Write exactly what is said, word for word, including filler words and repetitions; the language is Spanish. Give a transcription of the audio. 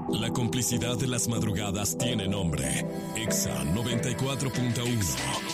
La complicidad de las madrugadas tiene nombre. Exa noventa y cuatro punto uno.